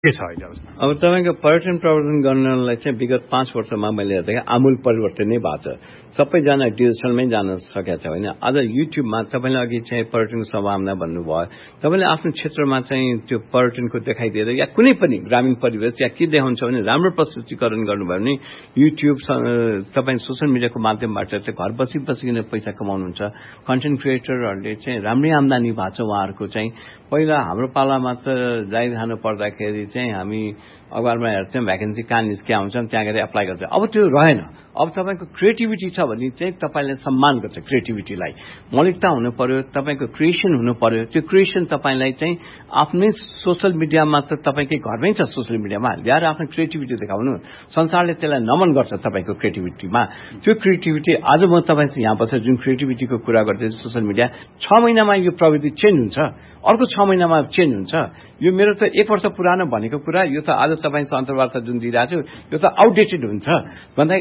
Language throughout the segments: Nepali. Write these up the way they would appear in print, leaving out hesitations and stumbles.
के छ अहिले अवस्था? अब तपाईँको पर्यटन प्रवर्धन गर्नलाई चाहिँ विगत 5 वर्षमा मैले हेर्दा आमूल परिवर्तन नै भएको छ। सबैजना डिजिटलमै जान सकेका छ होइन। आज युट्युबमा तपाईँले अघि चाहिँ पर्यटनको सम्भावना भन्नुभयो, तपाईँले आफ्नो क्षेत्रमा चाहिँ त्यो पर्यटनको देखाइदिएर या कुनै पनि ग्रामीण परिवेश या के देखाउँछ भने राम्रो प्रस्तुतिकरण गर्नुभयो भने युट्युब तपाईँ सोसियल मिडियाको माध्यमबाट चाहिँ घर बसिकन पैसा कमाउनुहुन्छ। कन्टेन्ट क्रिएटरहरूले चाहिँ राम्रै आम्दानी भएको छ उहाँहरूको चाहिँ। पहिला हाम्रो पालामा त जागिर खानु पर्दाखेरि चाहिँ हामी अखबारमा हेर्थ्यौँ भ्याकेन्सी कहाँ निस्किया हुन्छ त्यहाँ गएर एप्लाई गर्छ। अब त्यो रहेन। अब तपाईँको क्रिएटिभिटी छ भने चाहिँ तपाईँले सम्मान गर्छ क्रिएटिभिटीलाई। मौलिकता हुनु पर्यो, तपाईँको क्रिएसन हुनु पर्यो। त्यो क्रिएसन तपाईँलाई चाहिँ आफ्नै सोसियल मिडियामा त तपाईँकै घरमै छ सोसियल मिडियामा ल्याएर आफ्नो क्रिएटिभिटी देखाउनु। संसारले त्यसलाई नमन गर्छ तपाईँको क्रिएटिभिटीमा। त्यो क्रिएटिभिटी आज म तपाईँसँग यहाँ बसेर जुन क्रिएटिभिटीको कुरा गर्दैछु सोसियल मिडिया 6 महिनामा यो प्रविधि चेन्ज हुन्छ, अर्को 6 महिनामा चेन्ज हुन्छ। यो मेरो त 1 वर्ष पुरानो भनेको कुरा यो त आज तपाईँसँग अन्तर्वार्ता जुन दिइरहेको छु यो त आउटडेटेड हुन्छ भन्दा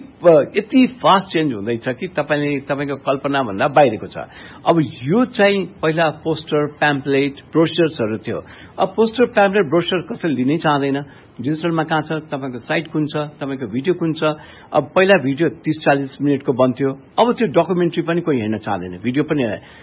यति फास्ट चेन्ज हुँदैछ कि तपाईँको कल्पना भन्दा बाहिरको छ। अब यो चाहिँ पहिला पोस्टर प्याम्पलेट ब्रोचर्सहरू थियो। अब पोस्टर प्याम्पलेट ब्रोचर कसैले लिनै चाहँदैन। डिजिटलमा कहाँ छ तपाईँको साइट कुन छ, तपाईँको भिडियो कुन छ। अब पहिला भिडियो 30-40 मिनटको बन्थ्यो, अब त्यो डकुमेन्ट्री पनि कोही हेर्न चाहँदैन, भिडियो पनि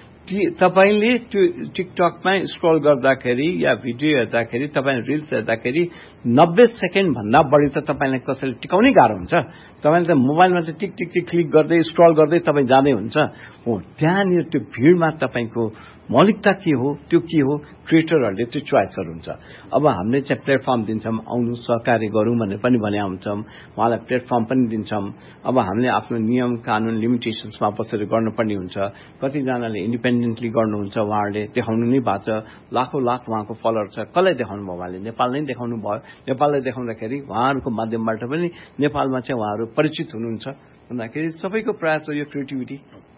तपाईँले त्यो टिकटकमा स्क्रल गर्दाखेरि या भिडियो हेर्दाखेरि तपाईँले रिल्स हेर्दाखेरि 90 सेकेन्ड भन्दा बढी त तपाईँलाई कसैले टिकाउनै गाह्रो हुन्छ। तपाईँले त मोबाइलमा चाहिँ टिक टिक टिक क्लिक गर्दै स्क्रल गर्दै तपाईँ जाँदै हुन्छ। हो त्यहाँनिर त्यो भिडमा तपाईँको मौलिकता के हो, त्यो के हो, क्रिएटरहरूले त्यो चोइसहरू हुन्छ। अब हामीले चाहिँ प्लेटफर्म दिन्छौँ, आउनु सहकार्य गरौँ भनेर पनि भने हुन्छौँ, उहाँलाई प्लेटफर्म पनि दिन्छौँ। अब हामीले आफ्नो नियम कानुन लिमिटेसन्समा बसेर गर्नुपर्ने हुन्छ। कतिजनाले इन्डिपेन्डेन्टली गर्नुहुन्छ, उहाँहरूले देखाउनु नै भएको छ। लाखौँ लाख उहाँको फलोअर छ। कसलाई देखाउनु भयो उहाँले? नेपाल नै देखाउनु भयो। नेपाललाई देखाउँदाखेरि उहाँहरूको माध्यमबाट पनि नेपालमा चाहिँ उहाँहरू परिचित हुनुहुन्छ भन्दाखेरि सबैको प्रयास हो यो क्रिएटिभिटी।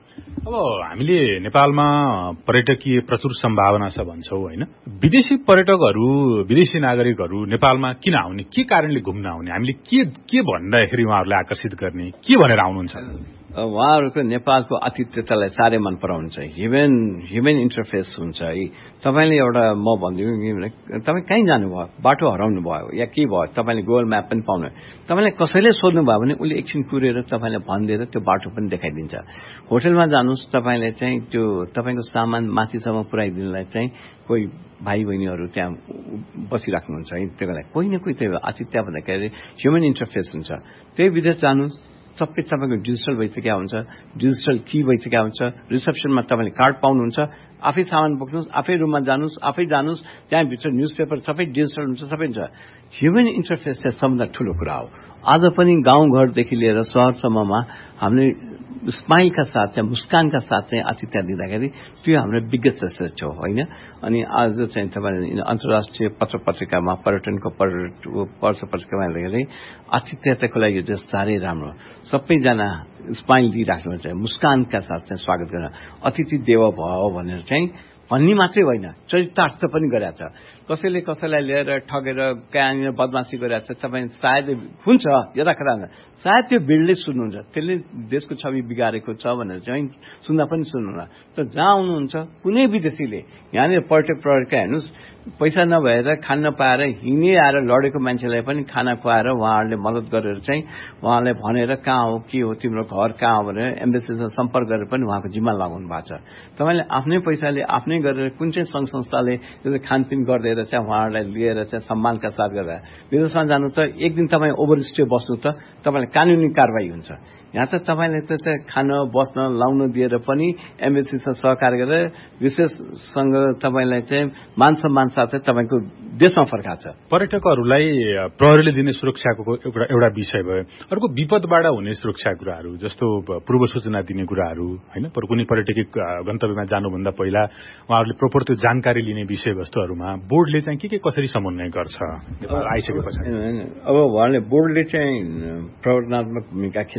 अब हामीले नेपालमा पर्यटकीय प्रचुर सम्भावना छ भन्छौं होइन। विदेशी पर्यटकहरू, विदेशी नागरिकहरू नेपालमा किन आउने, के कारणले घुम्न आउने, हामीले के भन्दाखेरि उहाँहरूलाई आकर्षित गर्ने, के भनेर आउनुहुन्छ? उहाँहरूको नेपालको आतिथ्यतालाई साह्रै मन पराउनुहुन्छ। ह्युमन इन्टरफेस हुन्छ है। तपाईँले एउटा म भनिदिउँ, तपाईँ कहीँ जानुभयो, बाटो हराउनु भयो या के भयो, तपाईँले गुगल म्याप पनि पाउनु, तपाईँले कसैले सोध्नु भयो भने उसले एकछिन कुरेर तपाईँलाई भनिदिएर त्यो बाटो पनि देखाइदिन्छ। होटलमा जानुहोस्, तपाईँले चाहिँ त्यो तपाईँको सामान माथिसम्म पुर्याइदिनलाई चाहिँ कोही भाइ बहिनीहरू त्यहाँ बसिराख्नुहुन्छ है। त्यसको लागि कोही न कोही त्यो आतिथ्य भन्दाखेरि ह्युमन इन्टरफेस हुन्छ। त्यही विदेश जानुहोस्, सबै तपाईँको डिजिटल भइसकेका हुन्छ, डिजिटल की भइसकेका हुन्छ। रिसेप्सनमा तपाईँले कार्ड पाउनुहुन्छ, आफै सामान बोक्नुहोस्, आफै रुममा जानुहोस्, आफै जानुहोस्, त्यहाँभित्र न्युज पेपर सबै डिजिटल हुन्छ, सबै हुन्छ। ह्युमन इन्टरफेस चाहिँ सबभन्दा ठुलो कुरा हो। आज पनि गाउँघरदेखि लिएर सहरसम्ममा हामीले स्माइलका साथ चाहिँ मुस्कानका साथ चाहिँ आतिथ्य दिँदाखेरि त्यो हाम्रो बिगेस्ट एसेट हो होइन। अनि आज चाहिँ तपाईँले अन्तर्राष्ट्रिय पत्र पत्रिकामा पर्यटनको पत्र पत्रिकामा हेर्दाखेरि आतिथ्यताको लागि चाहिँ साह्रै राम्रो, सबैजना स्माइल दिइराख्नुहुन्छ, मुस्कानका साथ चाहिँ स्वागत गर्न। अतिथि देव भयो भनेर चाहिँ भन्ने मात्रै होइन, चरितार्थ पनि गरेको छ। कसैले कसैलाई लिएर ठगेर कहाँनिर बदमासी गरेको छ, तपाईँ सायद हुन्छ यताखेर सायद त्यो भिडले सुन्नुहुन्छ, त्यसले देशको छवि बिगारेको छ भनेर चाहिँ सुन्दा पनि सुन्नुहुन्न। त जहाँ आउनुहुन्छ कुनै विदेशीले यहाँनिर पर्यटक हेर्नुहोस्, पैसा नभएर खान नपाएर हिँडे आएर लडेको मान्छेलाई पनि खाना खुवाएर उहाँहरूले मद्दत गरेर चाहिँ उहाँलाई भनेर कहाँ हो के हो तिम्रो घर कहाँ हो भनेर एम्बेसीसँग सम्पर्क गरेर पनि उहाँको जिम्मा लगाउनु भएको छ। तपाईँले आफ्नै पैसाले आफ्नै गरेर कुन चाहिँ सङ्घ संस्थाले खानपिन गरिदिएर चाहिँ उहाँहरूलाई लिएर चाहिँ सम्मानका साथ गरेर विदेशमा जानु त एक दिन तपाईँ ओभरस्टे बस्नु त तपाईँलाई कानुनी कारवाही हुन्छ। यहाँ त तपाईँले त खान बस्न लाउन दिएर पनि एमएससीसँग सहकार्य गरेर विशेषसँग तपाईँलाई चाहिँ मान सम्मान साथै तपाईँको देशमा फर्काएको छ। पर्यटकहरूलाई प्रहरीले दिने सुरक्षाको एउटा विषय भयो। अर्को विपदबाट हुने सुरक्षा कुराहरू जस्तो पूर्व सूचना दिने कुराहरू होइन। कुनै पर्यटकीय गन्तव्यमा जानुभन्दा पहिला उहाँहरूले प्रोपर त्यो जानकारी लिने विषयवस्तुहरूमा बोर्डले चाहिँ के कसरी समन्वय गर्छ आइसके पछाडि? अब उहाँले बोर्डले चाहिँ प्रवर्तनात्मक भूमिका खेल्ने हुन्छ,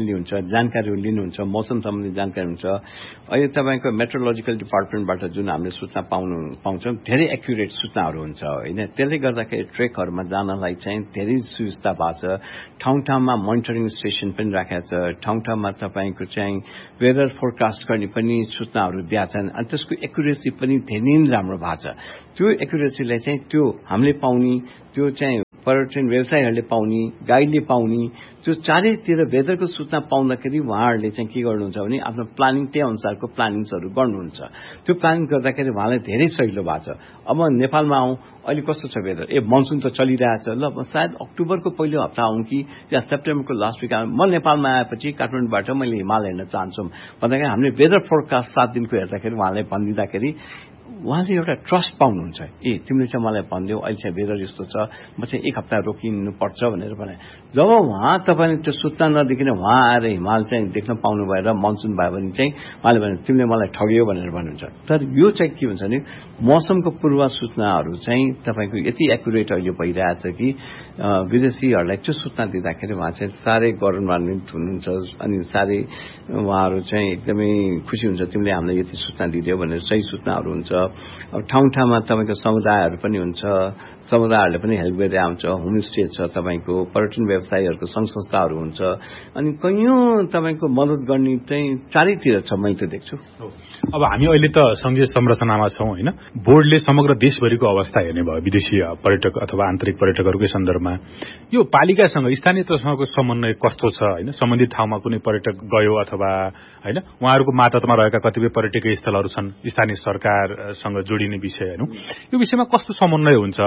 जानकारीहरू लिनुहुन्छ, मौसम सम्बन्धी जानकारी हुन्छ। अहिले तपाईँको मेट्रोलोजिकल डिपार्टमेन्टबाट जुन हामीले सूचना पाउँछौँ धेरै एक्युरेट सूचनाहरू हुन्छ होइन। त्यसले गर्दाखेरि ट्रेकहरूमा जानलाई चाहिँ धेरै सुविस्ता भएको छ। ठाउँ ठाउँमा मोनिटरिङ स्टेसन पनि राखेको छ, ठाउँ ठाउँमा तपाईँको चाहिँ वेदर फोरकास्ट गर्ने पनि सूचनाहरू दिएका छन् अनि त्यसको एक्युरेसी पनि धेरै नै राम्रो भएको छ। त्यो एक्युरेसीलाई चाहिँ त्यो हामीले पाउने, त्यो चाहिँ पर्यटन व्यवसायीहरूले पाउने, गाइडले पाउने, त्यो चारैतिर वेदरको सूचना पाउँदाखेरि उहाँहरूले चाहिँ के गर्नुहुन्छ भने आफ्नो प्लानिङ त्यही अनुसारको प्लानिङ्सहरू गर्नुहुन्छ। त्यो प्लानिङ गर्दाखेरि उहाँलाई धेरै सजिलो भएको छ। अब नेपालमा आउँ, अहिले कस्तो छ वेदर? मनसुन त चलिरहेछ। ल सायद अक्टोबरको पहिलो हप्ता आउँ कि या सेप्टेम्बरको लास्ट विक आउँ। म नेपालमा आएपछि काठमाडौँबाट मैले हिमाल हेर्न चाहन्छु भन्दाखेरि हामीले वेदर फोरकास्ट 7 दिनको हेर्दाखेरि उहाँलाई भनिदिँदाखेरि उहाँले एउटा ट्रस्ट पाउनुहुन्छ। तिमीले चाहिँ मलाई भनिदेऊ अहिले चाहिँ वेदर यस्तो छ, म चाहिँ 1 हप्ता रोकिनुपर्छ भनेर भने जब उहाँ तपाईँले त्यो सूचना नदेखिन उहाँ आएर हिमाल चाहिँ देख्न पाउनु भएर मनसुन भयो भने चाहिँ उहाँले भने तिमीले मलाई ठग्यौ भनेर भन्नुहुन्छ। तर यो चाहिँ के हुन्छ भने मौसमको पूर्व सूचनाहरू चाहिँ तपाईँको यति एक्युरेट अहिले भइरहेछ कि विदेशीहरूलाई त्यो सूचना दिँदाखेरि उहाँ चाहिँ साह्रै गौरवान्वित हुनुहुन्छ अनि साह्रै उहाँहरू चाहिँ एकदमै खुसी हुन्छ तिमीले हामीलाई यति सूचना दिदियौ भनेर। सही सूचनाहरू हुन्छ। अब ठाउँ ठाउँमा तपाईँको समुदायहरू पनि हुन्छ, समुदायहरूले पनि हेल्प गरेर आउँछ। होमस्टे छ, तपाईँको पर्यटन व्यवसायीहरूको सङ्घ संस्थाहरू हुन्छ अनि कैयौँ तपाईँको मद्दत गर्ने चाहिँ चारैतिर छ, मैले त देख्छु। अब हामी अहिले त संघीय संरचनामा छौँ होइन। बोर्डले समग्र देशभरिको अवस्था हेर्ने भयो विदेशी पर्यटक अथवा आन्तरिक पर्यटकहरूकै सन्दर्भमा यो पालिकासँग स्थानीय तहसँगको समन्वय कस्तो छ होइन। सम्बन्धित ठाउँमा कुनै पर्यटक गयो अथवा होइन उहाँहरूको मातहतमा रहेका कतिपय पर्यटकीय स्थलहरू छन्, स्थानीय सरकारसँग जोडिने विषय हेर्नु, यो विषयमा कस्तो समन्वय हुन्छ?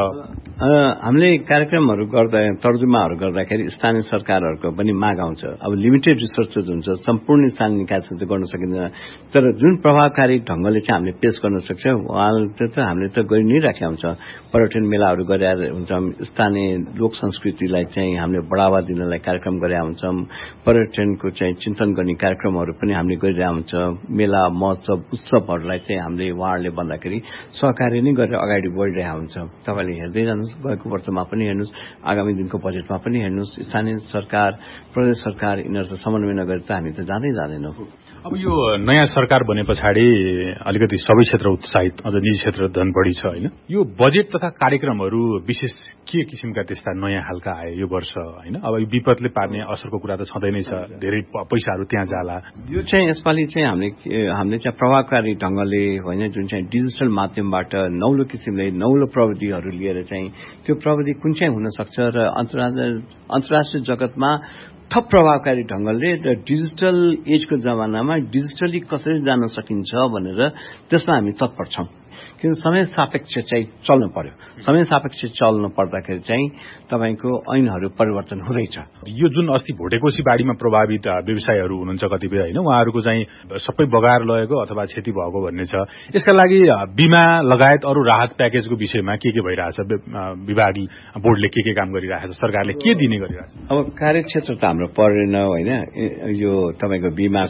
हामीले कार्यक्रमहरू गर्दा तर्जुमाहरू गर्दाखेरि स्थानीय सरकारहरूको पनि माग आउँछ। अब लिमिटेड रिसोर्सेस हुन्छ, सम्पूर्ण स्थानीय निकायले गर्न सकिँदैन, तर जुन प्रभावकारी ढंगले चाहिँ हामीले पेश गर्न सक्छ उहाँले त हामीले त गरि नै राखेका हुन्छ। पर्यटन मेलाहरू गरेर हुन्छ, स्थानीय लोक संस्कृतिलाई चाहिँ हामीले बढावा दिनलाई कार्यक्रम गरेका हुन्छौँ, पर्यटनको चाहिँ चिन्तन गर्ने कार्यक्रमहरू पनि हामीले गरिरहेका हुन्छ। मेला महोत्सव उत्सवहरूलाई चाहिँ हामीले उहाँहरूले भन्दाखेरि सहकारी नै गरेर अगाडि बढिरहेका हुन्छ। तपाईँले हेर्दै जानुहोस्, गएको वर्षमा पनि हेर्नुहोस्, आगामी दिनको बजेटमा पनि हेर्नुहोस्, स्थानीय सरकार प्रदेश सरकार यिनीहरू समन्वय नगरेर त हामी त जाँदै जाँदैनौँ। अब यो नयाँ सरकार बने पछाडि अलिकति सबै क्षेत्र उत्साहित, अझ निजी क्षेत्र धन बढी छ होइन। यो बजेट तथा कार्यक्रमहरू विशेष के किसिमका त्यस्ता नयाँ खालका आए यो वर्ष होइन। अब यो विपदले पार्ने असरको कुरा त छँदै नै छ, धेरै पैसाहरू त्यहाँ जाला। यो चाहिँ यसपालि चाहिँ हामीले चाहिँ प्रभावकारी ढंगले होइन, जुन चाहिँ डिजिटल माध्यमबाट नौलो किसिमले नौलो प्रविधिहरू लिएर चाहिँ त्यो प्रविधि कुन चाहिँ हुन सक्छ र अन्तर्राष्ट्रिय जगतमा थप प्रभावकारी ढंगले र डिजिटल एजको जमानामा डिजिटली कसरी जान सकिन्छ भनेर त्यसमा हामी तत्पर छौं। किन समय सापेक्ष चाहिँ चल्नु पर्यो। समय सापेक्ष चल्नु पर्दाखेरि चाहिँ तपाईको ऐनहरू परिवर्तन हुँदैछ। यो जुन अस्ति भोटेकोशी बाढीमा प्रभावित व्यवसायहरू हुनुहुन्छ कतिपय होइन, उहाँहरूको चाहिँ सबै बगाएर लगेको अथवा क्षति भएको भन्ने छ। यसका लागि बीमा लगायत अरू राहत प्याकेजको विषयमा के भइरहेछ? विभागीय बोर्डले के काम गरिरहेछ? सरकारले के दिने गरिरहेछ? अब कार्यक्षेत्र त हाम्रो परेन होइन, यो तपाईको बीमा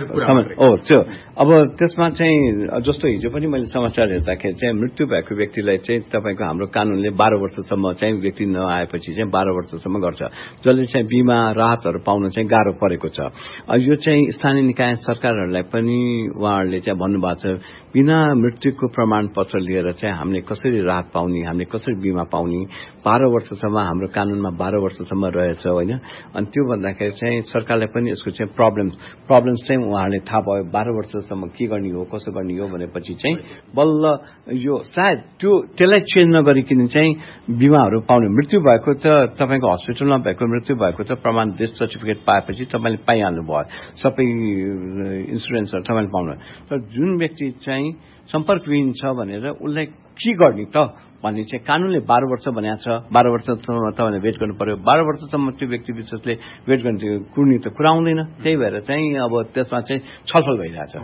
अब त्यसमा चाहिँ जस्तो हिजो पनि मैले समाचार हेर्दाखेरि चाहिँ मृत्यु भएको व्यक्तिलाई चाहिँ तपाईको हाम्रो कानूनले 12 वर्षसम्म चाहिँ व्यक्ति नआएपछि चाहिँ 12 वर्षसम्म गर्छ, जसले चाहिँ बीमा राहतहरू पाउन चाहिँ गाह्रो परेको छ। यो चाहिँ स्थानीय निकाय सरकारहरूलाई पनि उहाँहरूले चाहिँ भन्नुभएको छ बिना मृत्युको प्रमाणपत्र लिएर चाहिँ हामीले कसरी राहत पाउने, हामीले कसरी बीमा पाउने। 12 वर्षसम्म हाम्रो कानूनमा 12 वर्षसम्म रहेछ होइन। अनि त्यो भन्दाखेरि चाहिँ सरकारलाई पनि यसको चाहिँ प्रब्लम्स चाहिँ उहाँहरूले थाहा भयो। 12 वर्षसम्म के गर्ने हो, कसो गर्ने हो भनेपछि चाहिँ बल्ल यो सायद त्यसलाई चेन्ज नगरिकन चाहिँ बीमाहरू पाउने। मृत्यु भएको त तपाईको हस्पिटलमा भएको मृत्यु भएको त प्रमाण डेथ सर्टिफिकेट पाएपछि तपाईले पाइहाल्नु भयो, सबै इन्स्योरेन्सहरू तपाईले पाउनु। तर जुन व्यक्ति चाहिँ सम्पर्कविहीन छ भनेर उसलाई के गर्ने त भन्ने चाहिँ कानूनले 12 वर्ष भनेको छ। 12 वर्षसम्म तपाईले वेट गर्नु पर्यो। 12 वर्षसम्म त्यो व्यक्ति विशेषले वेट गर्ने कुर्ने त कुरा आउँदैन। त्यही भएर चाहिँ अब त्यसमा चाहिँ छलफल भइरहेछ।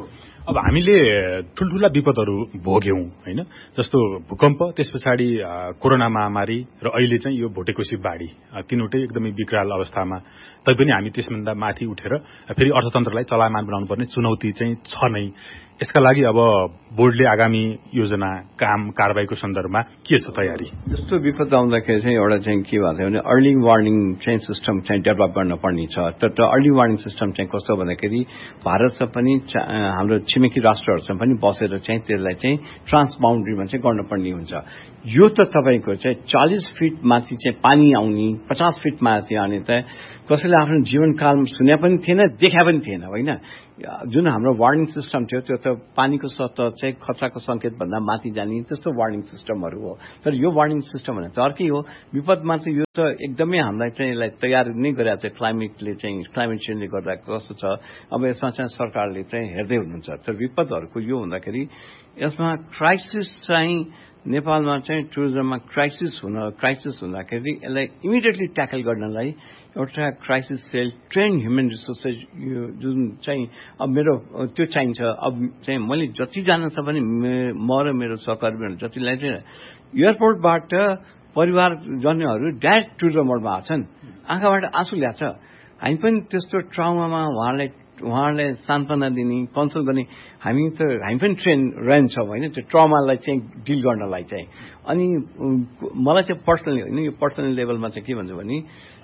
अब हामीले ठुल्ठुला विपदहरू भोग्यौं हैन, जस्तो भूकम्प, त्यस पछाडि कोरोना महामारी र अहिले चाहिँ यो भोटेकोशी बाढी, तीनवटै एकदमै विकराल अवस्थामा तैपनि हामी त्यसभन्दा माथि उठेर फेरि अर्थतन्त्रलाई चलायमान बनाउनु पर्ने चुनौती चाहिँ छ नै। यसका लागि अब बोर्डले आगामी योजना, काम, कारबाहीको सन्दर्भमा के छ तयारी? यस्तो विपद आउँदाखेरि चाहिँ एउटा चाहिँ के भएको थियो भने अर्ली वार्निङ चाहिँ सिस्टम चाहिँ डेभलप गर्न पर्ने छ। तर अर्ली वार्निङ सिस्टम चाहिँ कस्तो भन्दाखेरि भारतसँग पनि हाम्रो छिमेकी राष्ट्रहरूसँग पनि बसेर चाहिँ त्यसलाई चाहिँ ट्रान्स बाउन्ड्रीमा चाहिँ गर्नुपर्ने हुन्छ। यो त तपाईँको चाहिँ 40 फिट माथि चाहिँ पानी आउने, 50 फिट माथि आउने त कसैले आफ्नो जीवनकालमा सुने पनि थिएन, देखा पनि थिएन होइन। जुन हाम्रो वार्निङ सिस्टम थियो त्यो त पानीको सतह चाहिँ खतराको संकेत भन्दा माथि जाने त्यस्तो वार्निङ सिस्टमहरू हो। तर यो वार्निङ सिस्टम भने त अर्कै हो। विपदमा चाहिँ यो त एकदमै हामीलाई चाहिँ यसलाई तयार नै गरेको छ। क्लाइमेट चेन्जले गर्दा कस्तो छ, अब यसमा चाहिँ सरकारले चाहिँ हेर्दै हुनुहुन्छ। तर विपदहरूको यो हुँदाखेरि यसमा क्राइसिस चाहिँ नेपालमा चाहिँ टुरिज्ममा क्राइसिस हुँदाखेरि यसलाई इमिडिएटली ट्याकल गर्नलाई एउटा crisis sale, train human resources जुन चाहिँ अब मेरो त्यो चाहिन्छ। अब चाहिँ मैले जति जान्न छ भने म र मेरो सहकर्मीहरू जतिलाई चाहिँ एयरपोर्टबाट परिवार जन्यहरू डाइरेक्ट टुरिज्म मोडमा आछन्, आँखाबाट आँसु ल्याछ। हामी पनि त्यस्तो ट्राउमामा उहाँहरूलाई सान्त्वना दिने, कन्सल्ट गर्ने हामी पनि ट्रेन रहन्छौँ होइन, त्यो ट्रमालाई चाहिँ डिल गर्नलाई चाहिँ। अनि मलाई चाहिँ पर्सनली होइन, यो पर्सनल लेभलमा चाहिँ के भन्छु भने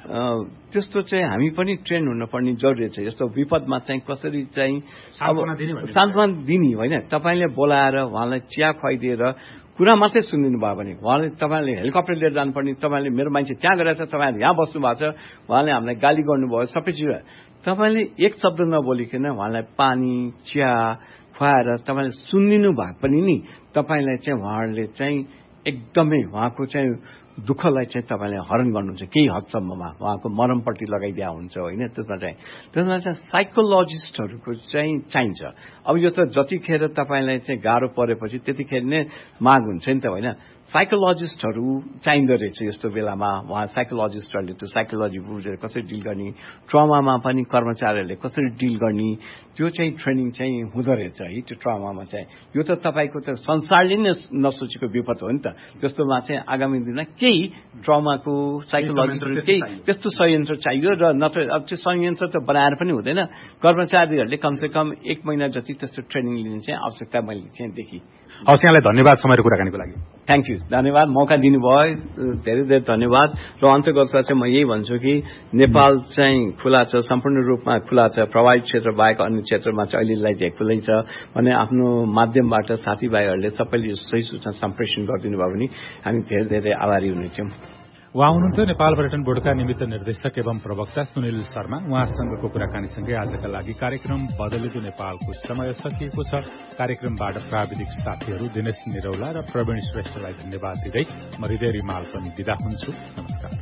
त्यस्तो चाहिँ हामी पनि ट्रेन हुनुपर्ने जरुरी छ। यस्तो विपदमा चाहिँ कसरी चाहिँ सान्त्वना दिने होइन, तपाईँले बोलाएर उहाँलाई चिया खुवाइदिएर कुरा मात्रै सुनिदिनु भयो भने तपाईँले हेलिकप्टर लिएर जानुपर्ने, तपाईँले मेरो मान्छे त्यहाँ गएर छ, तपाईँले यहाँ बस्नु भएको छ, उहाँले हामीलाई गाली गर्नुभयो, सबै चिज तपाईँले एक शब्द नबोलिकन उहाँलाई पानी चिया खुवाएर तपाईँले सुनिदिनु भए पनि नि तपाईँलाई चाहिँ उहाँहरूले चाहिँ एकदमै उहाँको चाहिँ दुःखलाई चाहिँ तपाईँले हरण गर्नुहुन्छ केही हदसम्ममा, उहाँको मरमपट्टि लगाइदिया हुन्छ होइन। त्यसमा चाहिँ साइकोलोजिस्टहरूको चाहिँ चाहिन्छ। अब यो त जतिखेर तपाईँलाई चाहिँ गाह्रो परेपछि त्यतिखेर नै माग हुन्छ नि त होइन। साइकोलोजिस्टहरू चाहिँदो रहेछ यस्तो बेलामा। उहाँ साइकोलोजिस्टहरूले त्यो साइकोलोजी बुझेर कसरी डिल गर्ने, ट्रमामा पनि कर्मचारीहरूले कसरी डिल गर्ने, त्यो चाहिँ ट्रेनिङ चाहिँ हुँदो रहेछ है त्यो ट्रमामा चाहिँ। यो त तपाईँको त संसारले नै नसोचेको विपद हो नि त। त्यस्तोमा चाहिँ आगामी दिनमा केही ट्रमाको साइकोलोजिस्टहरू केही त्यस्तो संयन्त्र चाहियो। र नत्र अब त्यो संयन्त्र त बनाएर पनि हुँदैन, कर्मचारीहरूले कमसेकम 1 महिना जति त्यस्तो ट्रेनिङ लिने चाहिँ आवश्यकता मैले चाहिँ देखेँ। हवस्, यहाँलाई धन्यवाद समय र कुराकानीको लागि। थ्याङ्क यू, धन्यवाद, मौका दिनुभयो, धेरै धेरै धन्यवाद। र अन्तर्गत चाहिँ म यही भन्छु कि नेपाल चाहिँ खुला छ, सम्पूर्ण रूपमा खुला छ। प्रभावित क्षेत्र बाहेक अन्य क्षेत्रमा चाहिँ अहिलेलाई चाहिँ खुलै छ भने आफ्नो माध्यमबाट साथीभाइहरूले सबैले सही सूचना सम्प्रेषण गरिदिनु भयो भने हामी धेरै धेरै आभारी हुनेछौँ। उहाँ हुनुहुन्थ्यो नेपाल पर्यटन बोर्डका निमित्त निर्देशक एवं प्रवक्ता सुनिल शर्मा। उहाँसँगको कुराकानीसँगै आजका लागि कार्यक्रम बदलेको नेपालको समय सकिएको छ। कार्यक्रमबाट प्राविधिक साथीहरू दिनेश निरौला र प्रवीण श्रेष्ठलाई धन्यवाद दिँदै म हृदय रिमाल पनि विदा हुन्छु। नमस्कार।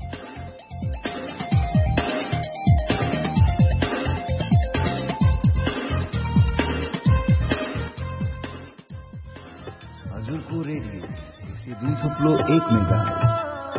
हजुरको रेडियो 102.1 मेगाहर्ज।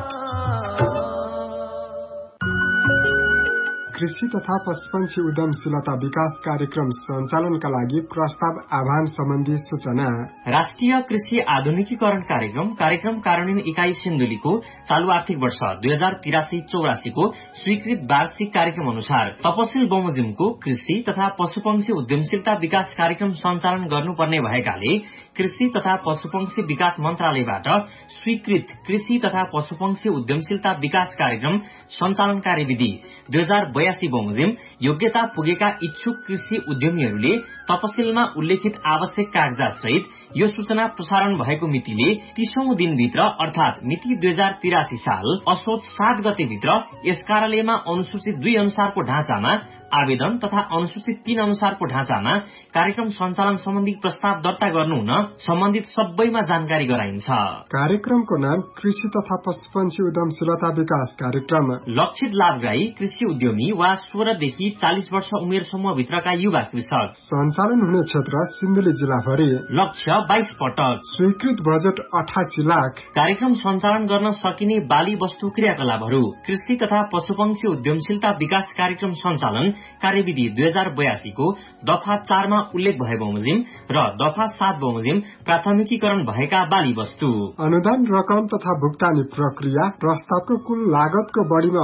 कृषि तथा पशुपन्छी उद्यमशीलता विकास कार्यक्रम सञ्चालनका लागि प्रस्ताव आह्वान सम्बन्धी सूचना। राष्ट्रिय कृषि आधुनिकीकरण कार्यक्रम कार्यान्वयन इकाई सिन्धुलीको चालू आर्थिक वर्ष 2083-84 को स्वीकृत वार्षिक कार्यक्रम अनुसार तपसिल बमोजिमको कृषि तथा पशुपक्षी उद्यमशीलता विकास कार्यक्रम सञ्चालन गर्नुपर्ने भएकाले कृषि तथा पशुपक्षी विकास मन्त्रालयबाट स्वीकृत कृषि तथा पशुपक्षी उद्यमशीलता विकास कार्यक्रम सञ्चालन कार्यविधि 2082 बमोजिम योग्यता पुगेका इच्छुक कृषि उद्यमीहरूले तपसिलमा उल्लेखित आवश्यक कागजात सहित यो सूचना प्रसारण भएको मितिले 30औं दिनभित्र अर्थात मिति 2083 साल असोज 7 गतेभित्र यस कार्यालयमा अनुसूचित 2 अनुसारको ढाँचामा आवेदन तथा अनुसूचित 3 अनुसारको ढाँचामा कार्यक्रम सञ्चालन सम्बन्धी प्रस्ताव दर्ता गर्नु हुन सम्बन्धित सबैमा जानकारी गराइन्छ। कार्यक्रमको नाम कृषि तथा पशुपन्छी उद्यमशीलता विकास कार्यक्रम। लक्षित लाभग्राही कृषि उद्यमी वा 16 देखि 40 वर्ष उमेर समूहभित्रका युवा कृषक। सञ्चालन हुने क्षेत्र सिन्धुली जिल्लाभरि। लक्ष्य 22 पटक। स्वीकृत बजेट 88 लाख। कार्यक्रम सञ्चालन गर्न सकिने बाली वस्तु क्रियाकलापहरू। कृषि तथा पशुपक्षी उद्यमशीलता विकास कार्यक्रम सञ्चालन कार्यविधि 2082 को दफा 4 मा उल्लेख भए बमोजिम र दफा 7 बमोजिम प्राथमिकीकरण भएका बाली वस्तु। अनुदान रकम तथा भुक्तानी प्रक्रिया प्रस्तावको कुल लागतको बढ़ीमा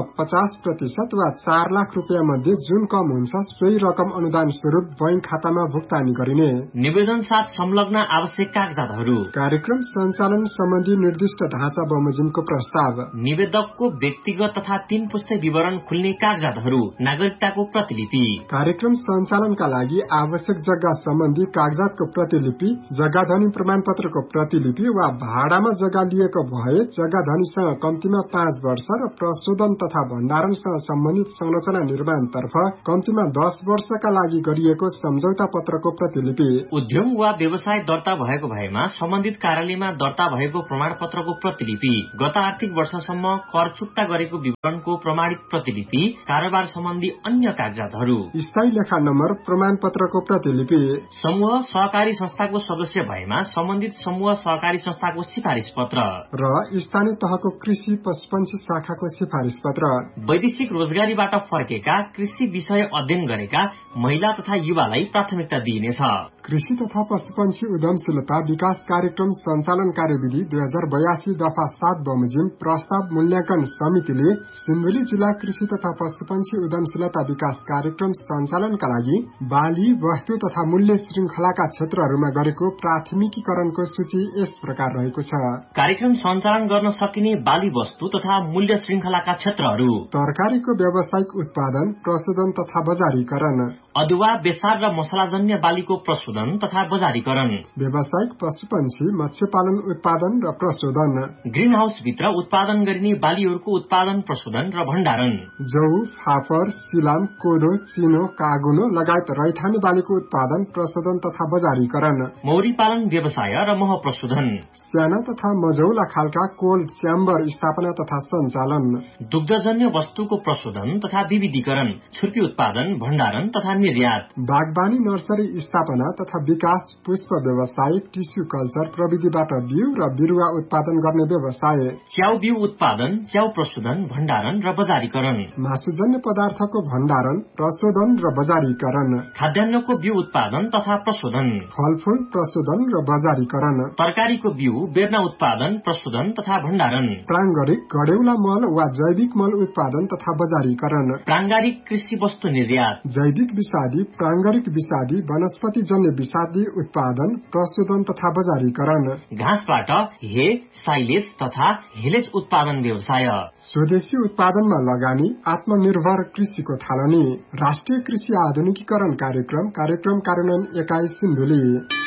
50% वा 4 लाख रुपियाँ मध्ये जुन कम हुन्छ सोही रकम अनुदान स्वरूप बैंक खातामा भुक्तानी गरिने। निवेदन साथ संलग्न आवश्यक कागजातहरू। कार्यक्रम सञ्चालन सम्बन्धी निर्दिष्ट ढाँचा बमोजिमको प्रस्ताव। निवेदकको व्यक्तिगत तथा 3 पुस्ते विवरण खुल्ने कागजातहरू। नागरिकताको प्रतिलिपि। कार्यक्रम सञ्चालनका लागि आवश्यक जग्गा सम्बन्धी कागजातको प्रतिलिपि, जग्गाधनी प्रमाणपत्रको प्रतिलिपि वा भाडामा जग्गा लिएको भए जग्गाधनीसँग कम्तीमा 5 वर्ष र प्रशोधन तथा भण्डारणसँग सम्बन्धित संरचना निर्माणतर्फ कम्तीमा 10 वर्षका लागि गरिएको सम्झौता पत्रको प्रतिलिपि। उद्यम वा व्यवसाय दर्ता भएको भएमा सम्बन्धित कार्यालयमा दर्ता भएको प्रमाणपत्रको प्रतिलिपि, गत आर्थिक वर्षसम्म कर चुक्ता गरेको विवरणको प्रमाणित प्रतिलिपि, कारोबार सम्बन्धी अन्य कागजातहरू। स्थायी लेखा नम्बर प्रमाणपत्रको प्रतिलिपि। समूह सहकारी संस्थाको सदस्य भएमा सम्बन्धित समूह सहकारी संस्थाको सिफारिस पत्र र स्थानीय तहको कृषि पशुपन्छी शाखाको सिफारिस पत्र। वैदेशिक रोजगारीबाट फर्केका कृषि विषय अध्ययन गरेका महिला तथा युवालाई प्राथमिकता दिइनेछ। कृषि तथा पशुपन्छी उद्यमशीलता विकास कार्यक्रम सञ्चालन कार्यविधि 2082 दफा 7 बमोजिम प्रस्ताव मूल्याङ्कन समितिले सिन्धुली जिल्ला कृषि तथा पशुपन्छी उद्यमशीलता विकास कार्यक्रम सञ्चालनका लागि बाली वस्तु तथा मूल्य श्रृंखलाका क्षेत्रहरूमा गरेको प्राथमिकीकरणको सूची यस प्रकार रहेको छ। कार्यक्रम सञ्चालन गर्न सकिने बाली वस्तु तथा मूल्य श्रृंखलाका क्षेत्रहरू। तरकारीको व्यावसायिक उत्पादन, प्रशोधन तथा बजारीकरण। अदुवा, बेसार र मसलाजन्य बालीको प्रशोधन तथा बजारीकरण। व्यावसायिक पशुपन्छी मत्स्यपालन उत्पादन र प्रशोधन। ग्रीन हाउस भित्र उत्पादन गरिने बालीहरूको उत्पादन, प्रशोधन र भण्डारण। जौ, फापर, सिलाम, कोदो, चिनो, कागुनो लगायत रैथाने बालीको उत्पादन, प्रशोधन तथा बजारीकरण। मौरी पालन व्यवसाय र मह प्रशोधन। साना तथा मझौला खालका कोल्ड च्याम्बर स्थापना तथा सञ्चालन। दुग्धजन्य वस्तुको प्रशोधन तथा विविधीकरण, छुर्पी उत्पादन, भण्डारण तथा निर्यात। बागबानी नर्सरी स्थापना तथा विकास, पुष्प व्यवसाय, टिस्यु कल्चर प्रविधिबाट बिउ र बिरुवा उत्पादन गर्ने व्यवसाय। च्याउ बिउ उत्पादन, च्याउ प्रशोधन, भण्डारण र बजारीकरण। मासुजन्य पदार्थको भण्डारण, प्रशोधन र बजारीकरण। खाद्यान्नको बिउ उत्पादन तथा प्रशोधन। फलफूल प्रशोधन र बजारीकरण। तरकारीको बिउ, बेर्ना उत्पादन, प्रशोधन तथा भण्डारण। प्राङ्गारिक गडेउला मल वा जैविक मल उत्पादन तथा बजारीकरण। प्राङ्गारिक कृषि वस्तु निर्यात। जैविक विषादी, प्राङ्गारिक विषादी, वनस्पतिजन्य विषादी उत्पादन, प्रशोधन तथा बजारीकरण। घाँसबाट हे, साइलेज तथा हेलेज उत्पादन व्यवसाय। स्वदेशी उत्पादनमा लगानी, आत्मनिर्भर कृषिको थालनी। राष्ट्रिय कृषि आधुनिकीकरण कार्यक्रम कार्यान्वयन एकाइ सिन्धुली।